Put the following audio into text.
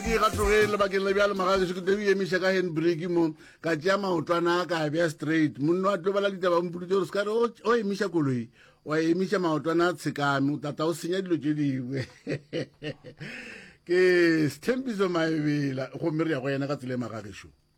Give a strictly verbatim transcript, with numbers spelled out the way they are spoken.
ke ga tlogele bakeng la bjalo magageso ke tebi emiša ka handbrake mo ka tšea maotwana ka bja straight monno a tobala ditaba mpoditse gore se kare o emiša koloi wa emiša maotwana a tshekame o tata o senya dilo tše dingwe ke Sthembiso Maebela gomme re ya go yena ka tsela e magageso